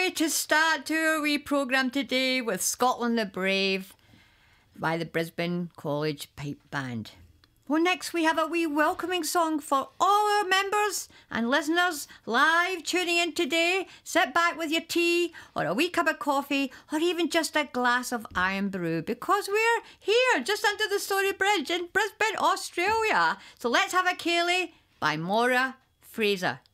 ready to start to our wee programme today with Scotland the Brave by the Brisbane College Pipe Band. Well, next we have a wee welcoming song for all our members and listeners live tuning in today. Sit back with your tea or a wee cup of coffee or even just a glass of iron brew because we're here just under the Story Bridge in Brisbane, Australia. So let's have a Ceilidh by Maura Fraser.